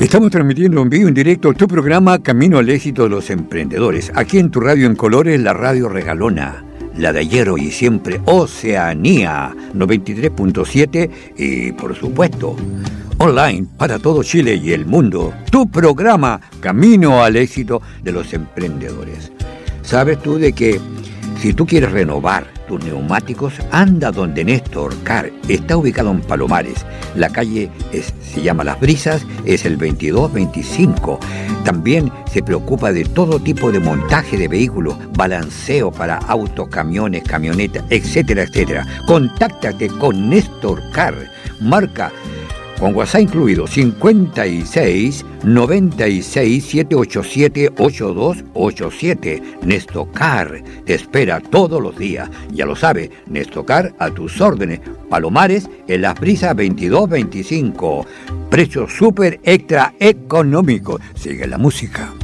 Estamos transmitiendo en vivo, en directo, tu programa Camino al Éxito de los Emprendedores. Aquí en tu radio en colores, la radio regalona, la de ayer, hoy y siempre, Oceanía 93.7 y, por supuesto, online para todo Chile y el mundo. Tu programa Camino al Éxito de los Emprendedores. ¿Sabes tú de que si tú quieres renovar tus neumáticos, anda donde Néstor Car? Está ubicado en Palomares. La calle se llama Las Brisas, es el 2225. También se preocupa de todo tipo de montaje de vehículos, balanceo para autos, camiones, camionetas, etcétera, etcétera. Contáctate con Néstor Car. Marca con WhatsApp incluido 56 96 787 8287. Nestocar te espera todos los días. Ya lo sabe, Nestocar a tus órdenes. Palomares en Las Brisas 2225. Precio súper extra económico. Sigue la música.